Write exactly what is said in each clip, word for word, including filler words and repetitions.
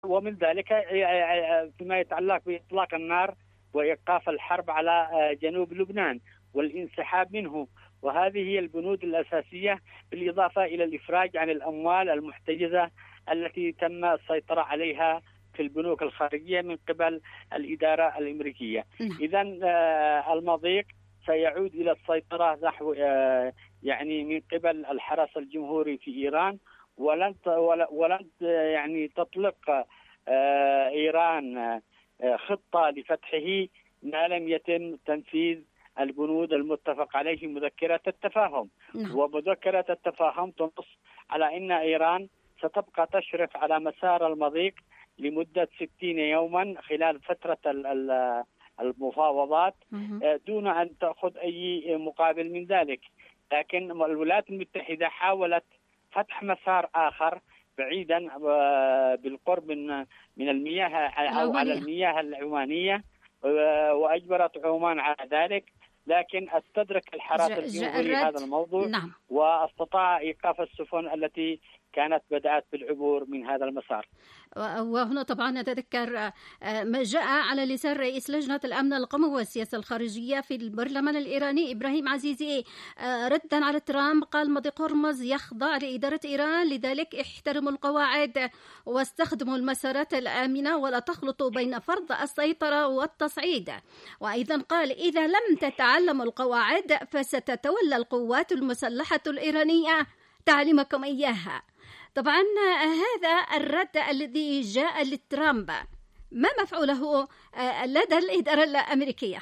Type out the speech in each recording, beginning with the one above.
ومن ذلك فيما يتعلق بإطلاق النار وإيقاف الحرب على جنوب لبنان والانسحاب منه، وهذه هي البنود الأساسية، بالإضافة إلى الإفراج عن الأموال المحتجزة التي تم السيطرة عليها في البنوك الخارجية من قبل الإدارة الأمريكية. إذن المضيق سيعود إلى السيطرة نحو يعني من قبل الحرس الجمهوري في إيران، ولن ولن يعني تطلق إيران خطة لفتحه ما لم يتم تنفيذ البنود المتفق عليه مذكرة التفاهم. نعم. ومذكرة التفاهم تنص على أن إيران ستبقى تشرف على مسار المضيق لمدة ستين يوما خلال فترة المفاوضات دون أن تأخذ أي مقابل من ذلك. لكن الولايات المتحدة حاولت فتح مسار آخر بعيدا بالقرب من من المياه أو على المياه العمانية، وأجبرت عمان على ذلك، لكن استدرك الحرس الجمهوري هذا الموضوع. نعم. واستطاع إيقاف السفن التي كانت بدأت بالعبور من هذا المسار. وهنا طبعا نتذكر ما جاء على لسان رئيس لجنة الأمن القومي والسياسة الخارجية في البرلمان الإيراني إبراهيم عزيزي ردا على ترامب قال مضيق هرمز يخضع لإدارة إيران، لذلك احترموا القواعد واستخدموا المسارات الآمنة ولا تخلطوا بين فرض السيطرة والتصعيد. وأيضا قال إذا لم تتعلموا القواعد فستتولى القوات المسلحة الإيرانية تعليمكم إياها. طبعا هذا الرد الذي جاء لترامب ما مفعوله لدى الإدارة الأمريكية؟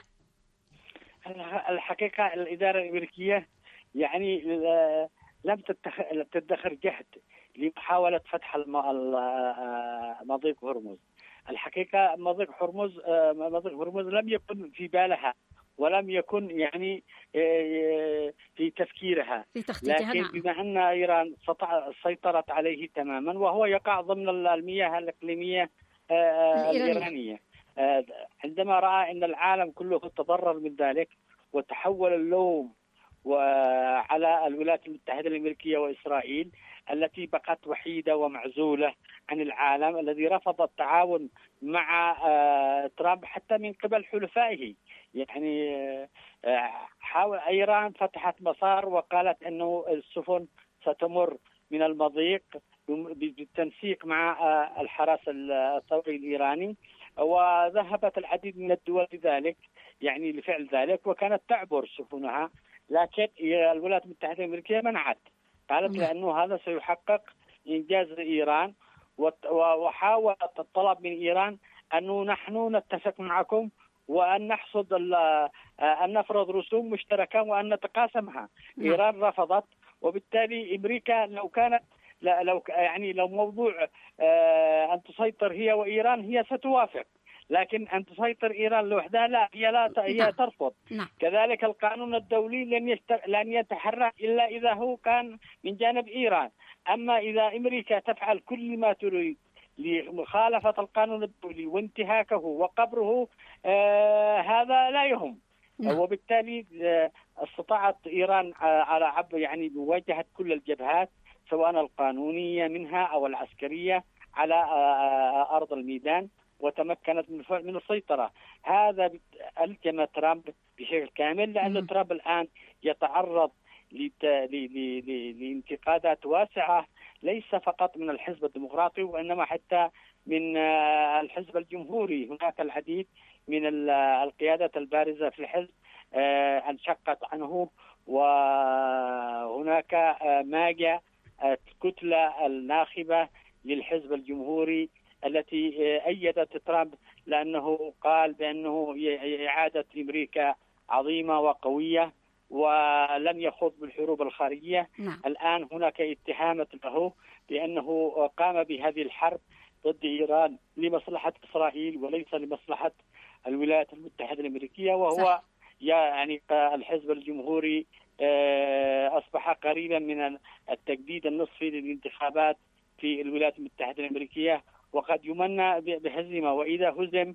الحقيقة الإدارة الأمريكية يعني لم تدخر جهد لمحاولة فتح مضيق هرمز. الحقيقة مضيق هرمز مضيق هرمز لم يكن في بالها ولم يكن يعني في تفكيرها، لكن بما أن إيران سيطرت عليه تماما وهو يقع ضمن المياه الإقليمية الإيرانية، عندما رأى أن العالم كله تضرر من ذلك وتحول اللوم على الولايات المتحدة الأمريكية وإسرائيل التي بقت وحيدة ومعزولة عن العالم، الذي رفض التعاون مع ترامب حتى من قبل حلفائه. يعني حاول إيران فتحت مسار وقالت أنه السفن ستمر من المضيق بالتنسيق مع الحرس الثوري الإيراني، وذهبت العديد من الدول لذلك يعني لفعل ذلك وكانت تعبر سفنها، لكن الولايات المتحدة الأمريكية منعت، قالت لأنه هذا سيحقق إنجاز إيران، وحاولت الطلب من إيران أنه نحن نتفق معكم وأن نحصد أن نفرض رسوم مشتركة وأن نتقاسمها. إيران رفضت، وبالتالي أمريكا لو كانت لو يعني لو موضوع أن تسيطر هي وإيران هي ستوافق، لكن أن تسيطر إيران لوحدها لا، هي لا هي ترفض. كذلك القانون الدولي لن يشتر... لن يتحرك إلا إذا هو كان من جانب إيران. أما إذا أمريكا تفعل كل ما تريد لمخالفة القانون الدولي وانتهاكه وقبره، آه هذا لا يهم. نعم. وبالتالي آه استطاعت إيران آه على عب يعني مواجهة كل الجبهات سواء القانونية منها أو العسكرية على آه أرض الميدان، وتمكنت من السيطرة. هذا ألجم ترامب بشكل كامل، لأن ترامب الآن يتعرض لانتقادات واسعة ليس فقط من الحزب الديمقراطي وإنما حتى من الحزب الجمهوري. هناك العديد من القيادات البارزة في الحزب انشقت عنه، وهناك ماجا الكتلة الناخبة للحزب الجمهوري التي أيدت ترامب لأنه قال بأنه إعادة أمريكا عظيمة وقوية ولن يخوض بالحروب الخارجية. نعم. الآن هناك اتهامات له بأنه قام بهذه الحرب ضد إيران لمصلحة إسرائيل وليس لمصلحة الولايات المتحدة الأمريكية، وهو صح. يعني الحزب الجمهوري أصبح قريبا من التجديد النصفي للانتخابات في الولايات المتحدة الأمريكية، وقد يمنى بهزيمة، وإذا هزم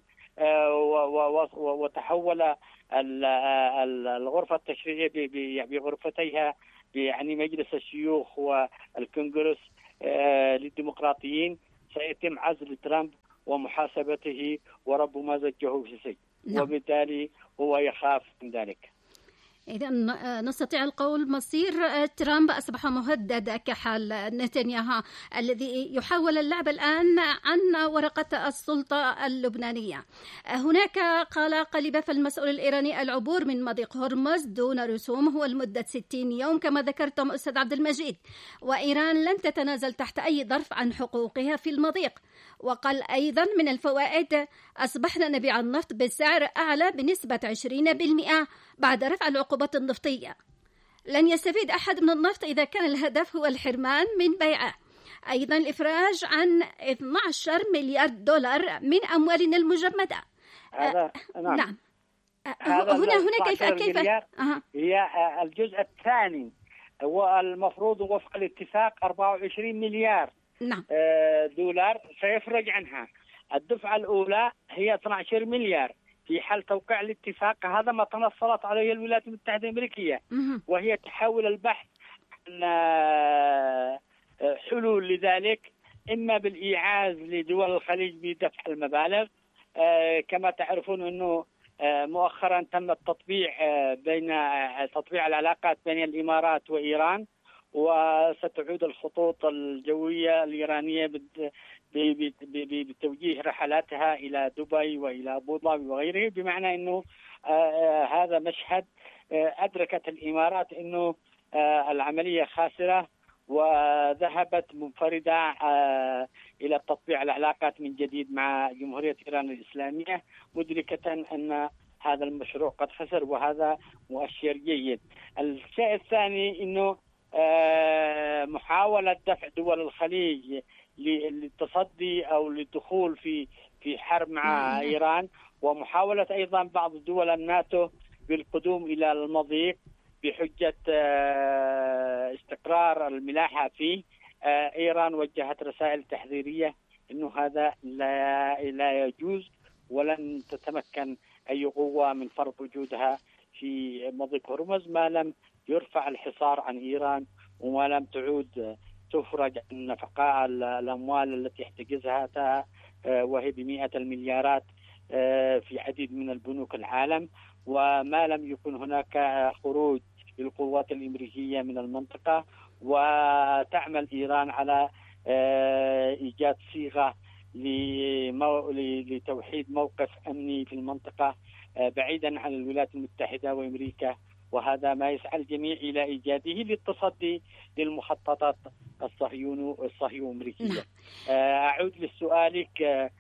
وتحول الغرفة التشريعية بغرفتيها يعني مجلس الشيوخ والكونغرس للديمقراطيين سيتم عزل ترامب ومحاسبته وربما زجه في السجن. نعم. وبالتالي هو يخاف من ذلك. إذا نستطيع القول مصير ترامب أصبح مهدد كحال نتنياهو الذي يحاول اللعب الآن عن ورقة السلطة اللبنانية. هناك قال قليباف المسؤول الإيراني العبور من مضيق هرمز دون رسوم هو لمدة ستين يوم كما ذكرتم أستاذ عبد المجيد، وإيران لن تتنازل تحت أي ظرف عن حقوقها في المضيق. وقال أيضا من الفوائد أصبحنا نبيع النفط بسعر أعلى بنسبة عشرين بالمئة بعد رفع العقوبات النفطية. لن يستفيد أحد من النفط إذا كان الهدف هو الحرمان من بيعه. أيضا الإفراج عن اثني عشر مليار دولار من أموالنا المجمدة. هذا نعم, نعم. هنا هنا كيف كيف أه. هي الجزء الثاني والمفروض وفق الاتفاق أربعة وعشرين مليار نعم. دولار سيفرج عنها. الدفعة الأولى هي اثني عشر مليار في حال توقيع الاتفاق. هذا ما تنصلت عليه الولايات المتحدة الأمريكية، وهي تحاول البحث عن حلول لذلك، إما بالإيعاز لدول الخليج بدفع المبالغ. كما تعرفون أنه مؤخرا تم التطبيع بين تطبيع العلاقات بين الإمارات وإيران، وستعود الخطوط الجوية الإيرانية بتوجيه رحلاتها إلى دبي وإلى أبو ظبي وغيره، بمعنى أنه هذا مشهد أدركت الإمارات أنه العملية خاسرة، وذهبت منفردة إلى تطبيع العلاقات من جديد مع جمهورية إيران الإسلامية، مدركة أن هذا المشروع قد خسر، وهذا مؤشر جيد. الشيء الثاني أنه محاولة دفع دول الخليج للتصدي أو للدخول في في حرب مع إيران، ومحاولة أيضا بعض دول الناتو بالقدوم إلى المضيق بحجة استقرار الملاحة فيه. إيران وجهت رسائل تحذيرية إنه هذا لا لا يجوز، ولن تتمكن أي قوة من فرض وجودها في مضيق هرمز ما لم يرفع الحصار عن إيران، وما لم تعود تفرج عن نفقاء الأموال التي يحتجزها وهي بمئة المليارات في عديد من البنوك العالم، وما لم يكن هناك خروج للقوات الأمريكية من المنطقة. وتعمل إيران على إيجاد صيغة لتوحيد موقف أمني في المنطقة بعيدا عن الولايات المتحدة وأمريكا، وهذا ما يسعى الجميع إلى إيجاده للتصدي للمخططات الصهيونو الصهيو-أمريكية. أعود لسؤالك،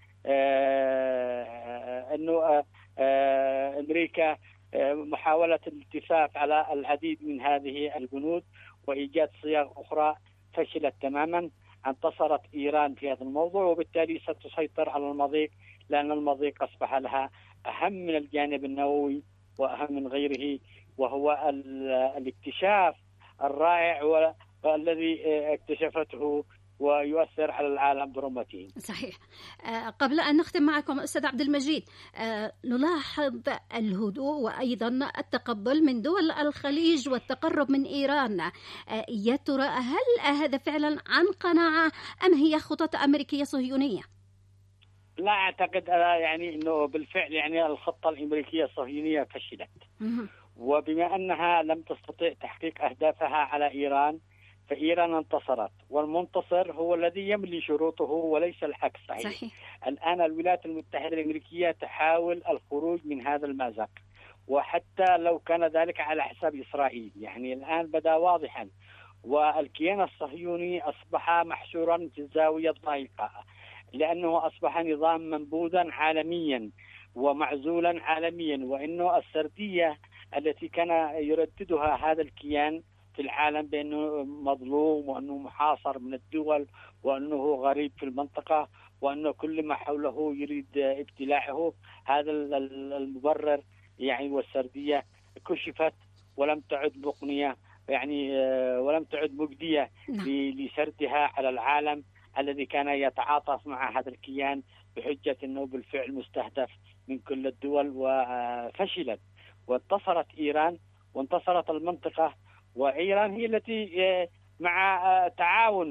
أنه أمريكا محاولة الاتفاق على العديد من هذه البنود وإيجاد صيغ أخرى فشلت تماما. انتصرت إيران في هذا الموضوع، وبالتالي ستسيطر على المضيق، لأن المضيق أصبح لها أهم من الجانب النووي وأهم من غيره، وهو الاكتشاف الرائع والذي اكتشفته ويؤثر على العالم برمته. صحيح. قبل أن نختم معكم أستاذ عبد المجيد، نلاحظ الهدوء وأيضا التقبل من دول الخليج والتقرب من إيران. يا ترى هل هذا فعلا عن قناعة أم هي خطط أمريكية صهيونية؟ لا أعتقد يعني أنه بالفعل يعني الخطة الأمريكية الصهيونية فشلت، وبما أنها لم تستطيع تحقيق أهدافها على إيران فإيران انتصرت، والمنتصر هو الذي يملي شروطه وليس العكس. صحيح. صحيح. الآن الولايات المتحدة الأمريكية تحاول الخروج من هذا المأزق، وحتى لو كان ذلك على حساب إسرائيل، يعني الآن بدا واضحا، والكيان الصهيوني أصبح محشورا في الزاوية الضيقة، لأنه أصبح نظام منبوذا عالميا ومعزولا عالميا، وإنه السردية التي كان يرددها هذا الكيان في العالم بأنه مظلوم وأنه محاصر من الدول وأنه غريب في المنطقة وأنه كل ما حوله يريد ابتلاعه، هذا المبرر يعني والسردية كشفت ولم تعد مقنية، يعني ولم تعد مجدية لسردها على العالم الذي كان يتعاطف مع هذا الكيان بحجة أنه بالفعل مستهدف من كل الدول، وفشلت. وانتصرت إيران وانتصرت المنطقة، وإيران هي التي مع تعاون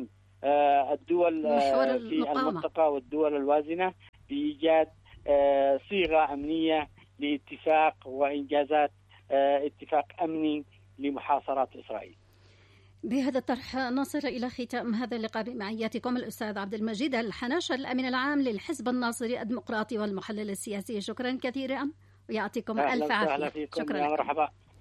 الدول في المنطقة والدول الوازنة بإيجاد صيغة أمنية لاتفاق وإنجازات اتفاق أمني لمحاصرة إسرائيل. بهذا الطرح نصل إلى ختام هذا اللقاء بمعياتكم الأستاذ عبد المجيد الحناشة الأمين العام للحزب الناصري الديمقراطي والمحلل السياسي. شكرا كثيرا ويعطيكم ألف عافية. شكرا. مرحبا.